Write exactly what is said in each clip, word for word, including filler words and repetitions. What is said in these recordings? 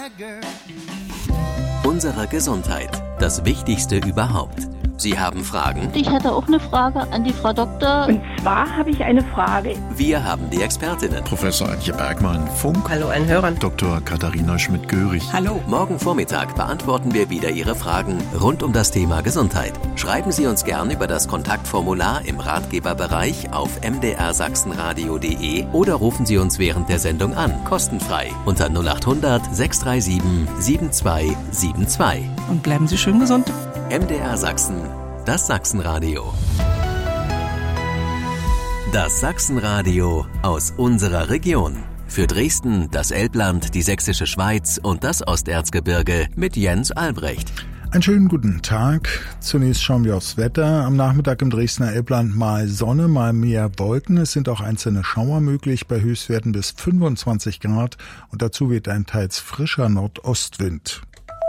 Unsere Gesundheit, das Wichtigste überhaupt. Sie haben Fragen? Ich hätte auch eine Frage an die Frau Doktor. Und zwar habe ich eine Frage. Wir haben die Expertinnen. Professor Antje Bergmann, Funk. Hallo an Hörern. Doktor Katharina Schmidt-Görig. Hallo. Morgen Vormittag beantworten wir wieder Ihre Fragen rund um das Thema Gesundheit. Schreiben Sie uns gern über das Kontaktformular im Ratgeberbereich auf m d r sachsenradio punkt d e oder rufen Sie uns während der Sendung an, kostenfrei, unter null acht hundert sechs drei sieben sieben zwei sieben zwei. Und bleiben Sie schön gesund. M D R Sachsen, das Sachsenradio. Das Sachsenradio aus unserer Region. Für Dresden, das Elbland, die Sächsische Schweiz und das Osterzgebirge mit Jens Albrecht. Einen schönen guten Tag. Zunächst schauen wir aufs Wetter. Am Nachmittag im Dresdner Elbland mal Sonne, mal mehr Wolken. Es sind auch einzelne Schauer möglich bei Höchstwerten bis fünfundzwanzig Grad und dazu weht ein teils frischer Nordostwind.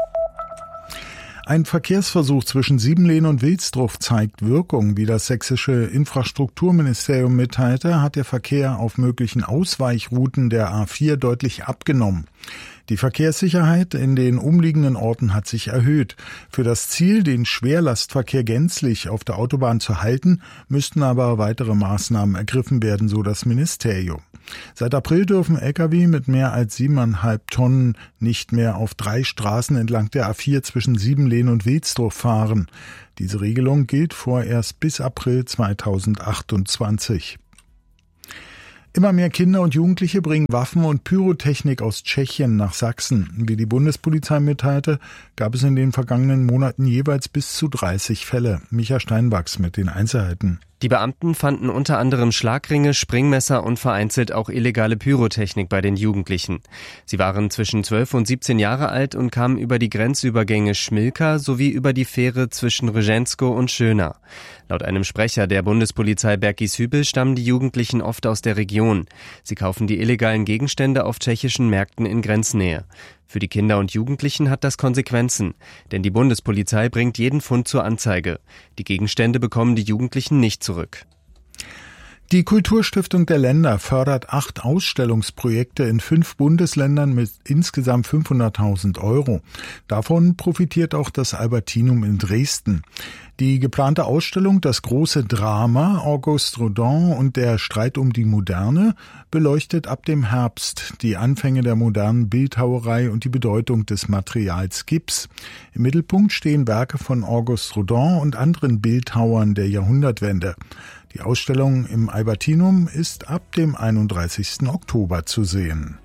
Ein Verkehrsversuch zwischen Siebenlehn und Wilsdruff zeigt Wirkung. Wie das sächsische Infrastrukturministerium mitteilte, hat der Verkehr auf möglichen Ausweichrouten der A vier deutlich abgenommen. Die Verkehrssicherheit in den umliegenden Orten hat sich erhöht. Für das Ziel, den Schwerlastverkehr gänzlich auf der Autobahn zu halten, müssten aber weitere Maßnahmen ergriffen werden, so das Ministerium. Seit April dürfen L K W mit mehr als siebeneinhalb Tonnen nicht mehr auf drei Straßen entlang der A vier zwischen Siebenlehn und Wilsdruff fahren. Diese Regelung gilt vorerst bis April zweitausendachtundzwanzig. Immer mehr Kinder und Jugendliche bringen Waffen und Pyrotechnik aus Tschechien nach Sachsen. Wie die Bundespolizei mitteilte, gab es in den vergangenen Monaten jeweils bis zu dreißig Fälle. Micha Steinbachs mit den Einzelheiten. Die Beamten fanden unter anderem Schlagringe, Springmesser und vereinzelt auch illegale Pyrotechnik bei den Jugendlichen. Sie waren zwischen zwölf und siebzehn Jahre alt und kamen über die Grenzübergänge Schmilka sowie über die Fähre zwischen Rzeńsko und Schöna. Laut einem Sprecher der Bundespolizei Bergisch-Hübel stammen die Jugendlichen oft aus der Region. Sie kaufen die illegalen Gegenstände auf tschechischen Märkten in Grenznähe. Für die Kinder und Jugendlichen hat das Konsequenzen, denn die Bundespolizei bringt jeden Fund zur Anzeige. Die Gegenstände bekommen die Jugendlichen nicht zurück. Die Kulturstiftung der Länder fördert acht Ausstellungsprojekte in fünf Bundesländern mit insgesamt fünfhunderttausend Euro. Davon profitiert auch das Albertinum in Dresden. Die geplante Ausstellung Das große Drama, Auguste Rodin und der Streit um die Moderne, beleuchtet ab dem Herbst die Anfänge der modernen Bildhauerei und die Bedeutung des Materials Gips. Im Mittelpunkt stehen Werke von Auguste Rodin und anderen Bildhauern der Jahrhundertwende. Die Ausstellung im Albertinum ist ab dem einunddreißigsten Oktober zu sehen.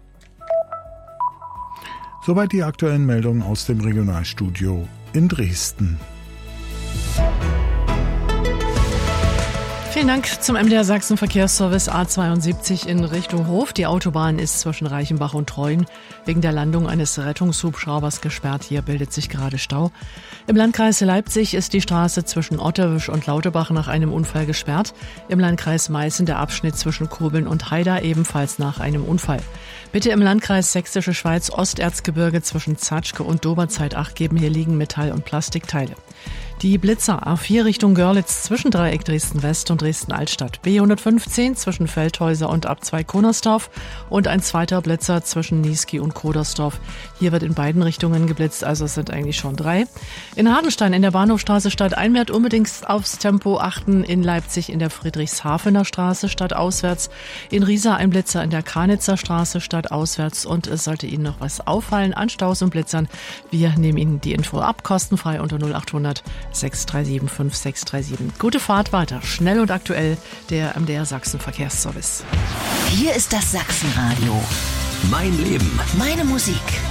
Soweit die aktuellen Meldungen aus dem Regionalstudio in Dresden. Vielen Dank zum M D R Sachsen Verkehrsservice A zweiundsiebzig in Richtung Hof. Die Autobahn ist zwischen Reichenbach und Treuen wegen der Landung eines Rettungshubschraubers gesperrt. Hier bildet sich gerade Stau. Im Landkreis Leipzig ist die Straße zwischen Otterwisch und Lauterbach nach einem Unfall gesperrt. Im Landkreis Meißen der Abschnitt zwischen Kobeln und Haida ebenfalls nach einem Unfall. Bitte im Landkreis Sächsische Schweiz Osterzgebirge zwischen Zatschke und Doberzeit acht geben. Hier liegen Metall- und Plastikteile. Die Blitzer A vier Richtung Görlitz zwischen Dreieck Dresden-West und Dresden-Altstadt. B hundertfünfzehn zwischen Feldhäuser und Abzweig Konersdorf und ein zweiter Blitzer zwischen Niesky und Kodersdorf. Hier wird in beiden Richtungen geblitzt, also es sind eigentlich schon drei. In Hardenstein in der Bahnhofstraße stadteinwärts unbedingt aufs Tempo achten. In Leipzig in der Friedrichshafener Straße stadtauswärts. In Riesa ein Blitzer in der Kranitzer Straße stadtauswärts. Und es sollte Ihnen noch was auffallen an Staus und Blitzern. Wir nehmen Ihnen die Info ab, kostenfrei unter null acht hundert sechs drei sieben fünf sechs drei sieben. Gute Fahrt weiter, schnell und aktuell, der M D R Sachsen Verkehrsservice. Hier ist das Sachsenradio. Mein Leben. Meine Musik.